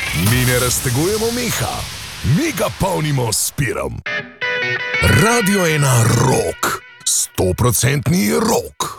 Mi ne raztegujemo meha, mi ga polnimo s pirom. Radio 1 Rock, 100% rock.